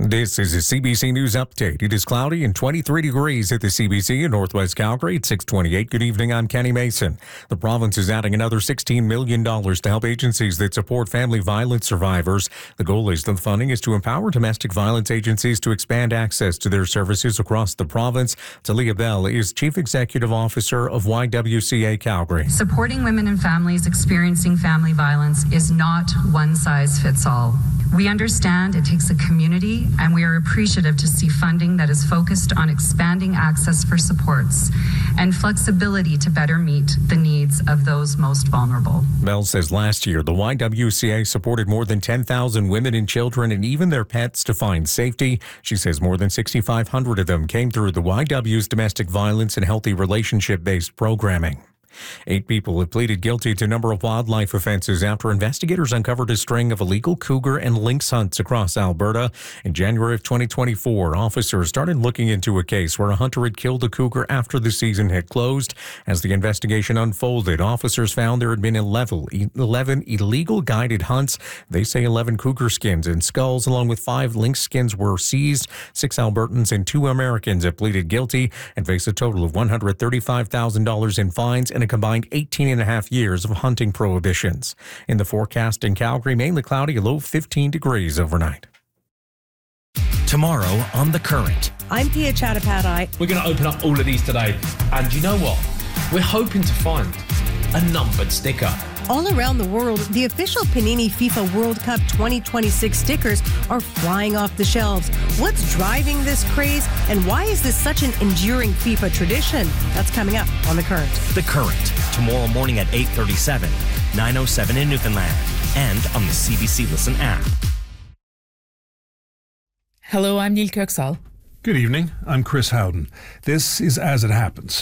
This is a CBC News Update. It is cloudy and 23 degrees at the CBC in Northwest Calgary at 6:28. Good evening, I'm Kenny Mason. The province is adding another $16 million to help agencies that support family violence survivors. The goal is the funding is to empower domestic violence agencies to expand access to their services across the province. Talia Bell is Chief Executive Officer of YWCA Calgary. Supporting women and families experiencing family violence is not one size fits all. We understand it takes a community, and we are appreciative to see funding that is focused on expanding access for supports and flexibility to better meet the needs of those most vulnerable. Bell says last year the YWCA supported more than 10,000 women and children and even their pets to find safety. She says more than 6,500 of them came through the YW's domestic violence and healthy relationship-based programming. 8 people have pleaded guilty to a number of wildlife offenses after investigators uncovered a string of illegal cougar and lynx hunts across Alberta. In January of 2024, officers started looking into a case where a hunter had killed a cougar after the season had closed. As the investigation unfolded, officers found there had been 11 illegal guided hunts. They say 11 cougar skins and skulls along with 5 lynx skins were seized. 6 Albertans and 2 Americans have pleaded guilty and face a total of $135,000 in fines and a combined 18 and a half years of hunting prohibitions. In the forecast in Calgary, mainly cloudy, a low of 15 degrees overnight. Tomorrow on The Current. I'm Pia Chattopadhyay. We're going to open up all of these today. And you know what? We're hoping to find a numbered sticker. All around the world, the official Panini FIFA World Cup 2026 stickers are flying off the shelves. What's driving this craze, and why is this such an enduring FIFA tradition? That's coming up on The Current. The Current, tomorrow morning at 8:37, 9:07 in Newfoundland, and on the CBC Listen app. Hello, I'm Neil Kirksall. Good evening, I'm Chris Howden. This is As It Happens.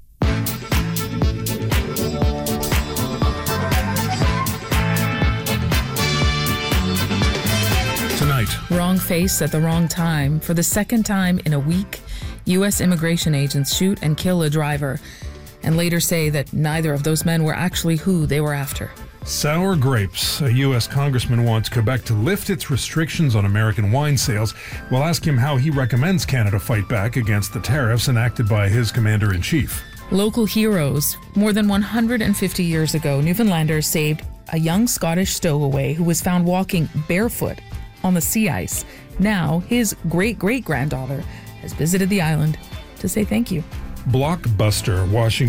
Tonight. Wrong face at the wrong time. For the second time in a week, U.S. immigration agents shoot and kill a driver and later say that neither of those men were actually who they were after. Sour grapes. A U.S. congressman wants Quebec to lift its restrictions on American wine sales. We'll ask him how he recommends Canada fight back against the tariffs enacted by his commander-in-chief. Local heroes. More than 150 years ago, Newfoundlanders saved a young Scottish stowaway who was found walking barefoot on the sea ice. Now, his great-great-granddaughter has visited the island to say thank you. Blockbuster Washington